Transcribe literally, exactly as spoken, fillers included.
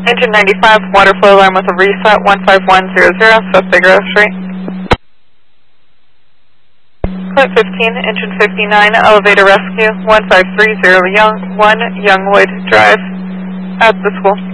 Engine ninety-five, water flow alarm with a reset, one five one zero zero, South Figueroa Street. Flight fifteen, engine fifty-nine, elevator rescue, one five three zero Young, one Youngwood Drive, at the school.